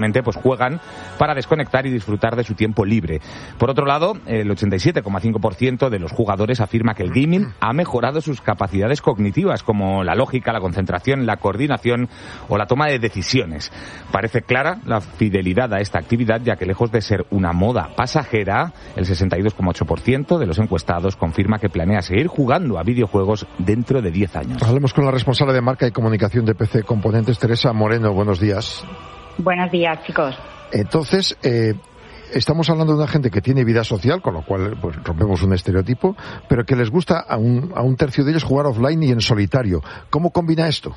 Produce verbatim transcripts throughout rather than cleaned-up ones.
pues juegan para desconectar y disfrutar de su tiempo libre. Por otro lado, el ochenta y siete coma cinco por ciento de los jugadores afirma que el gaming ha mejorado sus capacidades cognitivas, como la lógica, la concentración, la coordinación o la toma de decisiones. Parece clara la fidelidad a esta actividad, ya que lejos de ser una moda pasajera, el sesenta y dos coma ocho por ciento de los encuestados confirma que planea seguir jugando a videojuegos dentro de diez años. Hablemos con la responsable de marca y comunicación de P C Componentes, Teresa Moreno. Buenos días. Buenos días, chicos. Entonces, eh, estamos hablando de una gente que tiene vida social, con lo cual pues rompemos un estereotipo, pero que les gusta a un, a un tercio de ellos jugar offline y en solitario. ¿Cómo combina esto?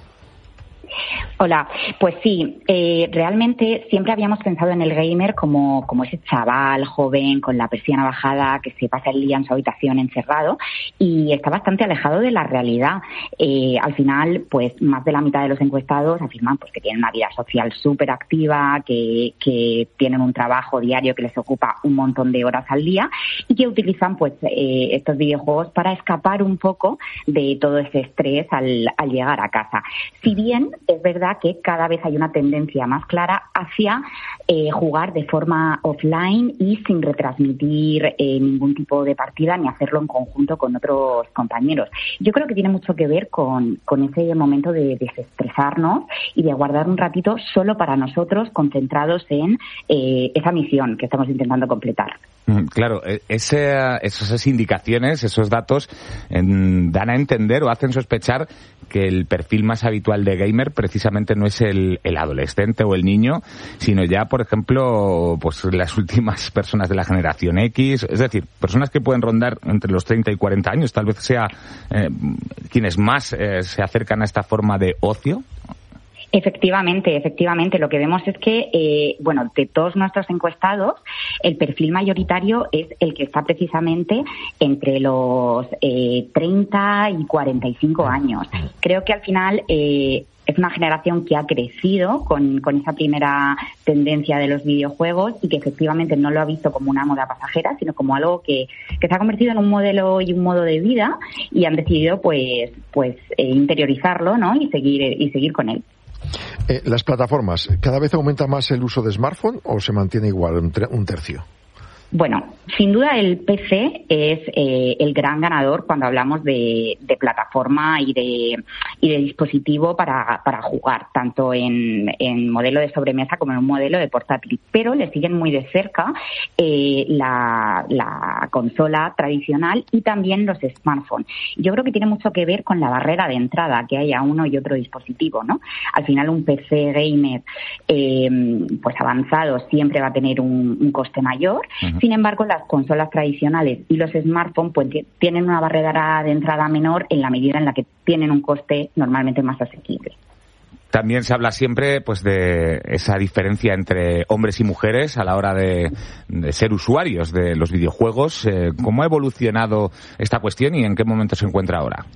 Hola, pues sí, eh, realmente siempre habíamos pensado en el gamer como, como ese chaval joven con la persiana bajada que se pasa el día en su habitación encerrado, y está bastante alejado de la realidad. Eh, al final, pues más de la mitad de los encuestados afirman pues que tienen una vida social súper activa, que, que tienen un trabajo diario que les ocupa un montón de horas al día y que utilizan pues eh, estos videojuegos para escapar un poco de todo ese estrés al, al llegar a casa. Si bien es verdad que cada vez hay una tendencia más clara hacia eh, jugar de forma offline y sin retransmitir eh, ningún tipo de partida ni hacerlo en conjunto con otros compañeros. Yo creo que tiene mucho que ver con, con ese momento de desestresarnos y de guardar un ratito solo para nosotros, concentrados en eh, esa misión que estamos intentando completar. Claro, ese, esas indicaciones, esos datos eh, dan a entender o hacen sospechar que el perfil más habitual de gamer precisamente no es el, el adolescente o el niño, sino ya, por ejemplo, pues las últimas personas de la generación X, es decir, personas que pueden rondar entre los treinta y cuarenta años, tal vez sea eh, quienes más eh, se acercan a esta forma de ocio. Efectivamente, efectivamente. Lo que vemos es que, eh, bueno, de todos nuestros encuestados, el perfil mayoritario es el que está precisamente entre los eh, treinta y cuarenta y cinco años. Creo que al final eh, es una generación que ha crecido con, con esa primera tendencia de los videojuegos y que efectivamente no lo ha visto como una moda pasajera, sino como algo que, que se ha convertido en un modelo y un modo de vida, y han decidido pues, pues eh, interiorizarlo, ¿no? Y seguir y seguir con él. Eh, las plataformas, ¿cada vez aumenta más el uso de smartphone o se mantiene igual, un, tre- un tercio? Bueno, sin duda el P C es eh, el gran ganador cuando hablamos de, de plataforma y de, y de dispositivo para, para jugar, tanto en, en modelo de sobremesa como en un modelo de portátil. Pero le siguen muy de cerca eh, la, la consola tradicional y también los smartphones. Yo creo que tiene mucho que ver con la barrera de entrada que hay a uno y otro dispositivo, ¿no? Al final un P C gamer eh, pues avanzado siempre va a tener un, un coste mayor. Uh-huh. Sin embargo, las consolas tradicionales y los smartphones pues tienen una barrera de entrada menor en la medida en la que tienen un coste normalmente más asequible. También se habla siempre pues de esa diferencia entre hombres y mujeres a la hora de, de ser usuarios de los videojuegos. Eh, ¿Cómo ha evolucionado esta cuestión y en qué momento se encuentra ahora?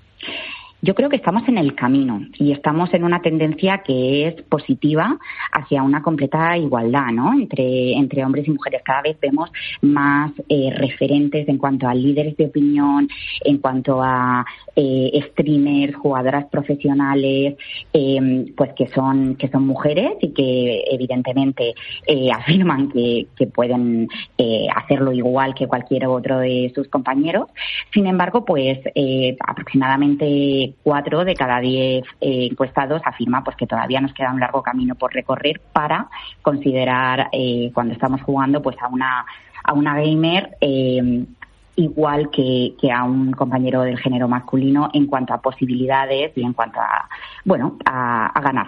Yo creo que estamos en el camino y estamos en una tendencia que es positiva hacia una completa igualdad, ¿no? Entre, entre hombres y mujeres. Cada vez vemos más eh, referentes en cuanto a líderes de opinión, en cuanto a eh, streamers, jugadoras profesionales, eh, pues que son que son mujeres y que evidentemente eh, afirman que, que pueden eh, hacerlo igual que cualquier otro de sus compañeros. Sin embargo, pues eh, aproximadamente cuatro de cada diez eh, encuestados afirma pues que todavía nos queda un largo camino por recorrer para considerar eh, cuando estamos jugando pues a una a una gamer eh, igual que, que a un compañero del género masculino en cuanto a posibilidades y en cuanto a bueno a, a ganar.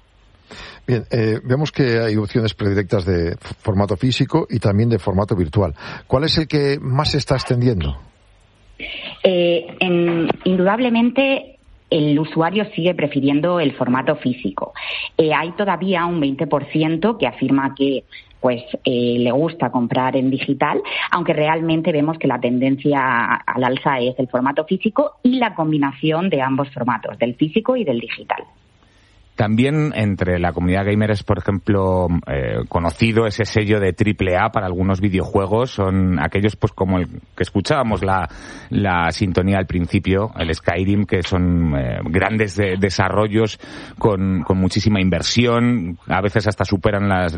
Bien, eh, vemos que hay opciones predilectas de formato físico y también de formato virtual. ¿Cuál es el que más se está extendiendo? Eh, en, indudablemente el usuario sigue prefiriendo el formato físico. Eh, hay todavía un veinte por ciento que afirma que pues eh, le gusta comprar en digital, aunque realmente vemos que la tendencia al alza es el formato físico y la combinación de ambos formatos, del físico y del digital. También entre la comunidad gamer es, por ejemplo, eh, conocido ese sello de triple A para algunos videojuegos. Son aquellos, pues como el que escuchábamos la, la sintonía al principio, el Skyrim, que son eh, grandes de, desarrollos con, con muchísima inversión. A veces hasta superan las